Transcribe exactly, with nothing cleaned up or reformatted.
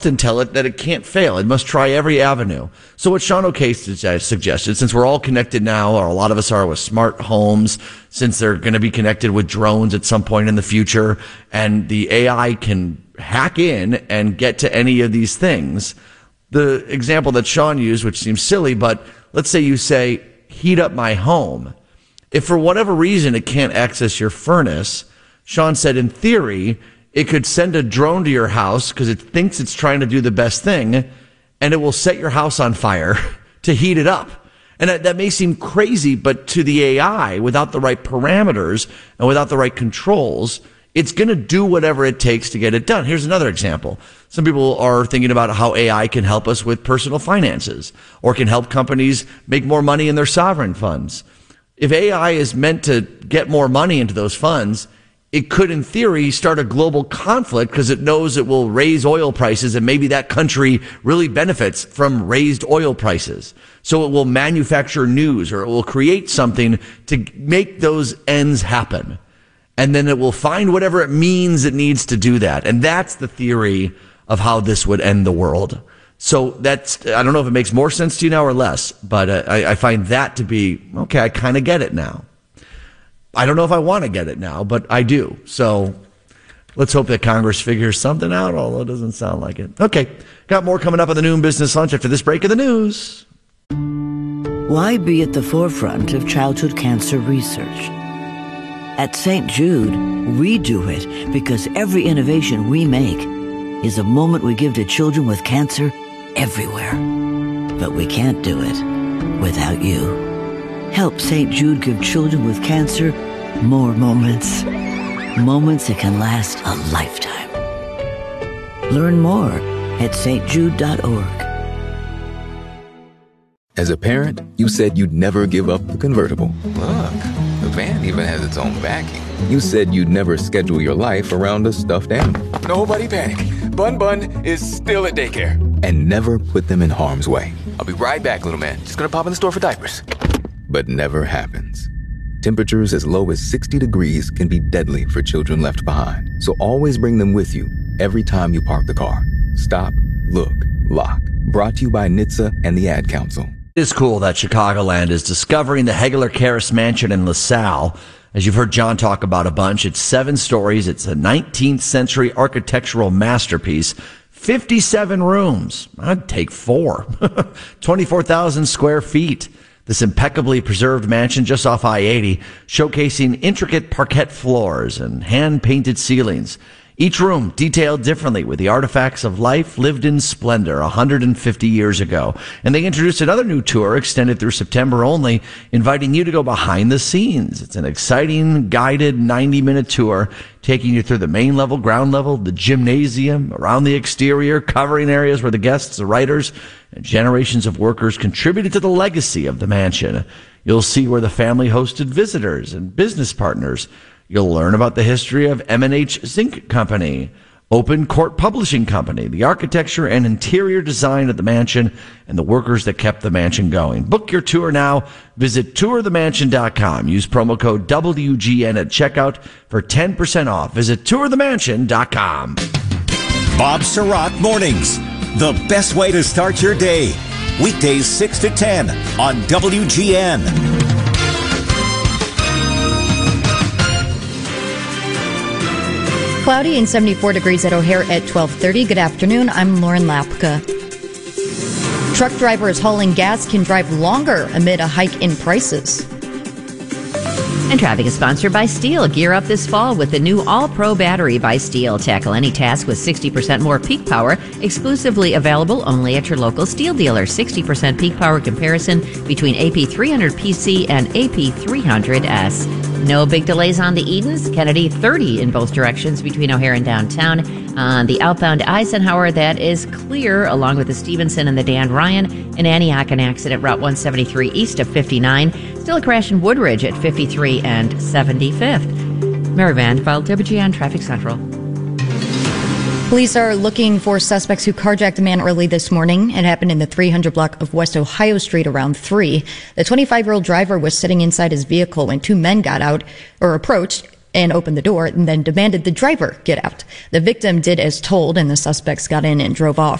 and tell it that it can't fail. It must try every avenue. So what Sean O'Kay suggested, since we're all connected now, or a lot of us are with smart homes, since they're going to be connected with drones at some point in the future, and the A I can hack in and get to any of these things. The example that Sean used, which seems silly, but let's say you say, heat up my home. If for whatever reason it can't access your furnace, Sean said in theory, it could send a drone to your house because it thinks it's trying to do the best thing, and it will set your house on fire to heat it up. And that, that may seem crazy, but to the A I, without the right parameters and without the right controls, it's going to do whatever it takes to get it done. Here's another example. Some people are thinking about how A I can help us with personal finances or can help companies make more money in their sovereign funds. If A I is meant to get more money into those funds, it could, in theory, start a global conflict because it knows it will raise oil prices, and maybe that country really benefits from raised oil prices. So it will manufacture news, or it will create something to make those ends happen. And then it will find whatever it means it needs to do that. And that's the theory of how this would end the world. So that's, I don't know if it makes more sense to you now or less, but uh, I, I find that to be, okay, I kind of get it now. I don't know if I want to get it now, but I do. So let's hope that Congress figures something out, although it doesn't sound like it. Okay, got more coming up on the Noon Business Lunch after this break of the news. Why be at the forefront of childhood cancer research? At Saint Jude, we do it because every innovation we make is a moment we give to children with cancer everywhere. But we can't do it without you. Help Saint Jude give children with cancer more moments. Moments that can last a lifetime. Learn more at s t jude dot org. As a parent, you said you'd never give up the convertible. Look, the van even has its own backing. You said you'd never schedule your life around a stuffed animal. Nobody panic. Bun Bun is still at daycare. And never put them in harm's way. I'll be right back, little man. Just gonna pop in the store for diapers. But never happens. Temperatures as low as sixty degrees can be deadly for children left behind. So always bring them with you every time you park the car. Stop, look, lock. Brought to you by N H T S A and the Ad Council. It is cool that Chicagoland is discovering the Hegler-Karras Mansion in LaSalle. As you've heard John talk about a bunch, it's seven stories. It's a nineteenth century architectural masterpiece. fifty-seven rooms. I'd take four. twenty-four thousand square feet. This impeccably preserved mansion just off I eighty, showcasing intricate parquet floors and hand-painted ceilings. Each room detailed differently with the artifacts of life lived in splendor one hundred fifty years ago. And they introduced another new tour extended through September only, inviting you to go behind the scenes. It's an exciting, guided ninety-minute tour taking you through the main level, ground level, the gymnasium, around the exterior, covering areas where the guests, the writers, and generations of workers contributed to the legacy of the mansion. You'll see where the family hosted visitors and business partners. You'll learn about the history of M and H Zinc Company, Open Court Publishing Company, the architecture and interior design of the mansion, and the workers that kept the mansion going. Book your tour now. Visit tour the mansion dot com. Use promo code W G N at checkout for ten percent off. Visit tour the mansion dot com. Bob Surratt Mornings, the best way to start your day. Weekdays six to ten on W G N. Cloudy and seventy-four degrees at O'Hare at twelve thirty. Good afternoon. I'm Lauren Lapka. Truck drivers hauling gas can drive longer amid a hike in prices. And traffic is sponsored by Steel. Gear up this fall with the new All-Pro battery by Steel. Tackle any task with sixty percent more peak power. Exclusively available only at your local Steel dealer. sixty percent peak power comparison between A P three hundred P C and A P three hundred S. No big delays on the Edens. Kennedy thirty in both directions between O'Hare and downtown. On the outbound Eisenhower, that is clear, along with the Stevenson and the Dan Ryan. In Antioch, an accident, Route one seventy-three east of fifty-nine. Still a crash in Woodridge at fifty-three and seventy-fifth. Mary Vandeveld, W G N Traffic Central. Police are looking for suspects who carjacked a man early this morning. It happened in the three hundred block of West Ohio Street around three. The twenty-five-year-old driver was sitting inside his vehicle when two men got out or approached. and opened the door and then demanded the driver get out. The victim did as told, and the suspects got in and drove off.